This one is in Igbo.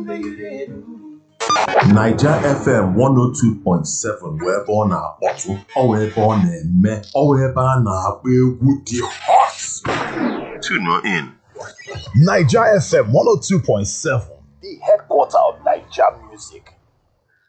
Naija FM 102.7 bụ ebe ọ na-akpọtụ, ọ wụ ebe ọ na-eme, ọ wụ ebe a na-agba egwu dị hot. Tune in. Naija FM 102.7, the headquarter of Naija music.